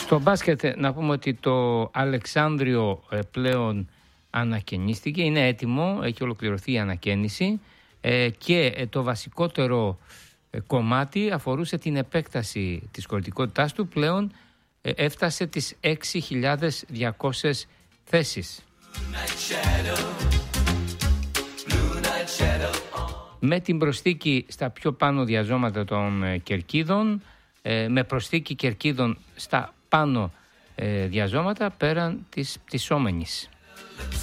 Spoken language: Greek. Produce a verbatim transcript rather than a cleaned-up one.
Στο μπάσκετ να πούμε ότι το Αλεξάνδριο πλέον ανακαινίστηκε, είναι έτοιμο, έχει ολοκληρωθεί η ανακαίνιση και το βασικότερο κομμάτι αφορούσε την επέκταση της χωρητικότητάς του, πλέον έφτασε τις έξι χιλιάδες διακόσιες θέσεις. Με την προσθήκη στα πιο πάνω διαζώματα των κερκίδων, με προσθήκη κερκίδων στα πάνω διαζώματα πέραν της πτυσσόμενης.